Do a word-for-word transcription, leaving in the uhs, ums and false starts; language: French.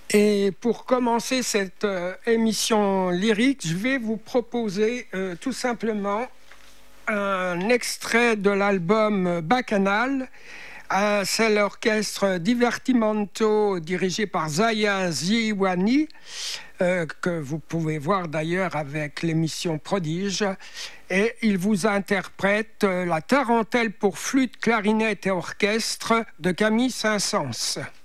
Et pour commencer cette euh, émission lyrique, je vais vous proposer euh, tout simplement un extrait de l'album Bacchanal. Euh, c'est l'orchestre Divertimento dirigé par Zaya Ziwani, euh, que vous pouvez voir d'ailleurs avec l'émission Prodige. Et il vous interprète euh, la tarentelle pour flûte, clarinette et orchestre de Camille Saint-Saëns.